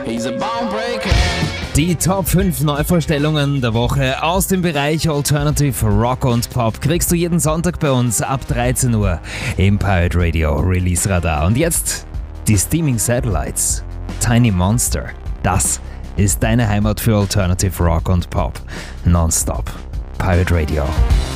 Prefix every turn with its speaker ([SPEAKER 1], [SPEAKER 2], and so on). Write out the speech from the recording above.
[SPEAKER 1] Die Top 5 Neuvorstellungen der Woche aus dem Bereich Alternative Rock und Pop kriegst du jeden Sonntag bei uns ab 13 Uhr im Pirate Radio Release Radar. Und jetzt die Steaming Satellites, Tiny Monster. Das ist deine Heimat für Alternative Rock und Pop. Nonstop. Pirate Radio.